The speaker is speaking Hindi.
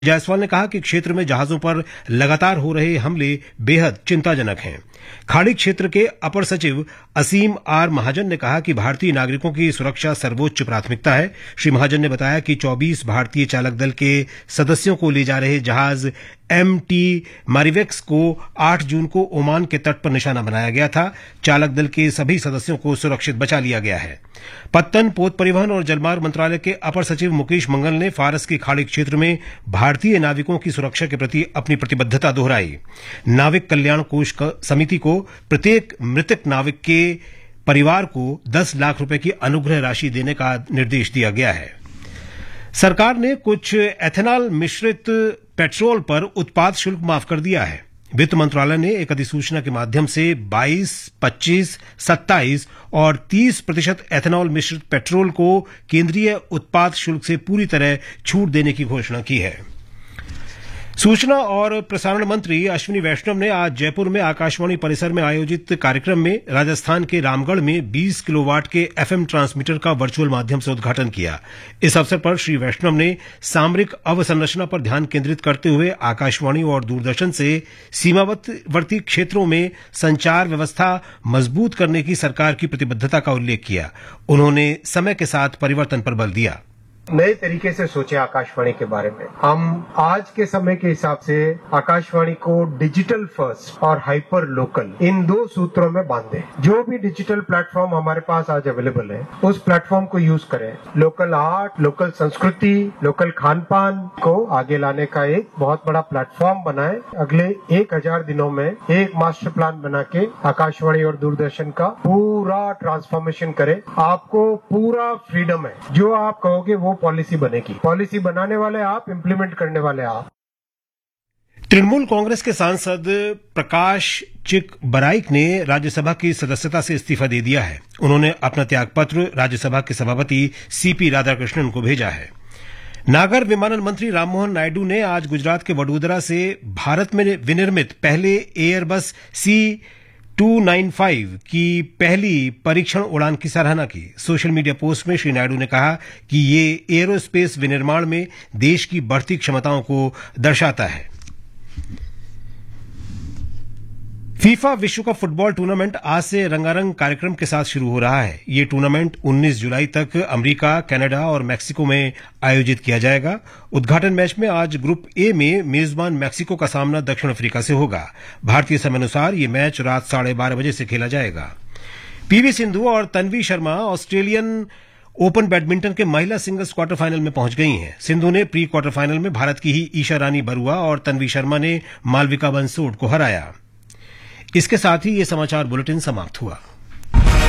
जायसवाल ने कहा कि क्षेत्र में जहाजों पर लगातार हो रहे हमले बेहद चिंताजनक हैं। खाड़ी क्षेत्र के अपर सचिव असीम आर महाजन ने कहा कि भारतीय नागरिकों की सुरक्षा सर्वोच्च प्राथमिकता है। श्री महाजन ने बताया कि 24 भारतीय चालक दल के सदस्यों को ले जा रहे जहाज MT मारिवेक्स को 8 जून को ओमान के तट पर निशाना बनाया गया था। चालक दल के सभी सदस्यों को सुरक्षित बचा लिया गया है। पत्तन, पोत परिवहन और जलमार्ग मंत्रालय के अपर सचिव मुकेश मंगल ने फारस की खाड़ी क्षेत्र में भारतीय नाविकों की सुरक्षा के प्रति अपनी प्रतिबद्धता दोहराई। नाविक कल्याण कोष समिति को प्रत्येक मृतक नाविक के परिवार को 10 लाख रुपए की अनुग्रह राशि देने का निर्देश दिया गया है। सरकार ने कुछ एथेनॉल मिश्रित पेट्रोल पर उत्पाद शुल्क माफ कर दिया है। वित्त मंत्रालय ने एक अधिसूचना के माध्यम से 22, 25, 27 और 30% एथेनॉल मिश्रित पेट्रोल को केंद्रीय उत्पाद शुल्क से पूरी तरह छूट देने की घोषणा की है। सूचना और प्रसारण मंत्री अश्विनी वैष्णव ने आज जयपुर में आकाशवाणी परिसर में आयोजित कार्यक्रम में राजस्थान के रामगढ़ में 20 किलोवाट के FM ट्रांसमीटर का वर्चुअल माध्यम से उद्घाटन किया। इस अवसर पर श्री वैष्णव ने सामरिक अवसंरचना पर ध्यान केंद्रित करते हुए आकाशवाणी और दूरदर्शन से सीमावर्ती क्षेत्रों में संचार व्यवस्था मजबूत करने की सरकार की प्रतिबद्धता का उल्लेख किया। उन्होंने समय के साथ परिवर्तन पर बल दिया। नए तरीके से सोचे आकाशवाणी के बारे में। हम आज के समय के हिसाब से आकाशवाणी को डिजिटल फर्स्ट और हाइपर लोकल इन 2 सूत्रों में बांधे। जो भी डिजिटल प्लेटफॉर्म हमारे पास आज अवेलेबल है उस प्लेटफॉर्म को यूज करें। लोकल आर्ट, लोकल संस्कृति, लोकल खान पान को आगे लाने का एक बहुत बड़ा प्लेटफॉर्म बनाए। अगले 1000 दिनों में एक मास्टर प्लान बना के आकाशवाणी और दूरदर्शन का पूरा ट्रांसफॉर्मेशन करें। आपको पूरा फ्रीडम है। जो आप कहोगे वो पॉलिसी बनेगी। पॉलिसी बनाने वाले आप, इंप्लीमेंट करने वाले आप। तृणमूल कांग्रेस के सांसद प्रकाश चिक बराइक ने राज्यसभा की सदस्यता से इस्तीफा दे दिया है। उन्होंने अपना त्यागपत्र राज्यसभा के सभापति CP राधाकृष्णन को भेजा है। नागर विमानन मंत्री राममोहन नायडू ने आज गुजरात के वडोदरा से भारत में विनिर्मित पहले एयरबस C295 की पहली परीक्षण उड़ान की सराहना की। सोशल मीडिया पोस्ट में श्री नायडू ने कहा कि ये एरोस्पेस विनिर्माण में देश की बढ़ती क्षमताओं को दर्शाता है। फीफा विश्व कप फुटबॉल टूर्नामेंट आज से रंगारंग कार्यक्रम के साथ शुरू हो रहा है। ये टूर्नामेंट 19 जुलाई तक अमेरिका, कनाडा और मैक्सिको में आयोजित किया जाएगा। उद्घाटन मैच में आज ग्रुप ए में मेजबान मैक्सिको का सामना दक्षिण अफ्रीका से होगा। भारतीय समय अनुसार ये मैच रात 12:30 बजे से खेला जाएगा। PV सिंधु और Tanvi Sharma Australian open badminton के महिला सिंगल्स क्वार्टर फाइनल में पहुंच गई हैं। सिंधु ने प्री क्वार्टर फाइनल में भारत की ही ईशा रानी बरुआ और तन्वी शर्मा ने मालविका बंसोड को हराया। इसके साथ ही ये समाचार बुलेटिन समाप्त हुआ।